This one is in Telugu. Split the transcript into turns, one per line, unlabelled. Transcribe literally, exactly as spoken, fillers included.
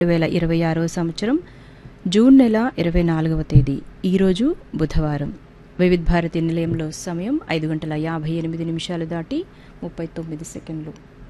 రెండు వేల ఇరవై ఆరవ సంవత్సరం జూన్ నెల ఇరవై నాలుగవ తేదీ ఈరోజు బుధవారం. వివిధ భారతి నిలయంలో సమయం ఐదు గంటల యాభై ఎనిమిది నిమిషాలు దాటి ముప్పై తొమ్మిది సెకండ్లు.